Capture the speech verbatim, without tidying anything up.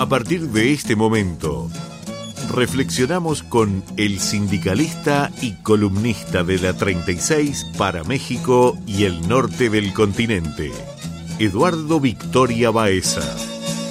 A partir de este momento, reflexionamos con el sindicalista y columnista de la treinta y seis para México y el norte del continente, Eduardo Victoria Baeza.